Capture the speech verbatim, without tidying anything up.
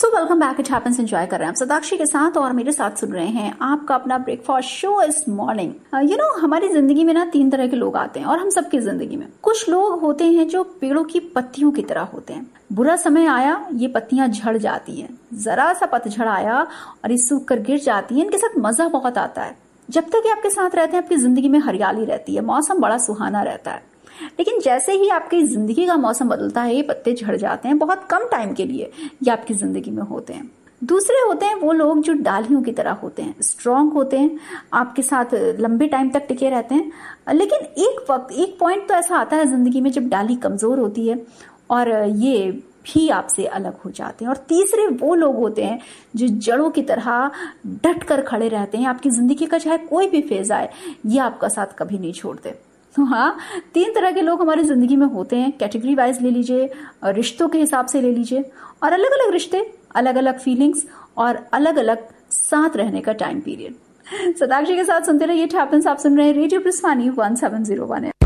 Welcome back, it happens. Enjoy कर रहे हैं आप सदाक्षी के साथ और मेरे साथ सुन रहे हैं आपका अपना ब्रेकफास्ट शो इस मॉर्निंग। यू नो हमारी जिंदगी में ना तीन तरह के लोग आते हैं और हम सबकी जिंदगी में कुछ लोग होते हैं जो पेड़ों की पत्तियों की तरह होते हैं। बुरा समय आया ये पत्तियां झड़ जाती हैं, जरा सा पतझड़ आया और ये सूख कर गिर जाती है। इनके साथ मजा बहुत आता है। जब तक ये आपके साथ रहते हैं आपकी जिंदगी में हरियाली रहती है, मौसम बड़ा सुहाना रहता है। लेकिन जैसे ही आपकी जिंदगी का मौसम बदलता है ये पत्ते झड़ जाते हैं। बहुत कम टाइम के लिए ये आपकी जिंदगी में होते हैं। दूसरे होते हैं वो लोग जो डालियों की तरह होते हैं, स्ट्रांग होते हैं, आपके साथ लंबे टाइम तक टिके रहते हैं। लेकिन एक वक्त एक पॉइंट तो ऐसा आता है जिंदगी में जब डाली कमजोर होती है और ये भी आपसे अलग हो जाते हैं। और तीसरे वो लोग होते हैं जो जड़ों की तरह डट कर खड़े रहते हैं। आपकी जिंदगी का चाहे कोई भी फेज आए ये आपका साथ कभी नहीं छोड़ते। तो हाँ, तीन तरह के लोग हमारी जिंदगी में होते हैं। कैटेगरी वाइज ले लीजिए, रिश्तों के हिसाब से ले लीजिए, और अलग अलग रिश्ते, अलग अलग फीलिंग्स और अलग अलग साथ रहने का टाइम पीरियड। सदाक्षी के साथ सुनते रहिए। It happens. आप सुन रहे हैं radio ब्रिस्वानी one seven zero one.